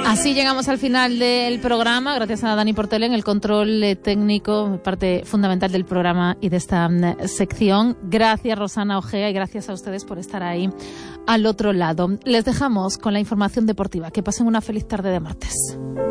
Así llegamos al final del programa, gracias a Dani Portela en el control técnico, parte fundamental del programa y de esta sección. Gracias, Rosana Ojea, y gracias a ustedes por estar ahí al otro lado. Les dejamos con la información deportiva. Que pasen una feliz tarde de martes.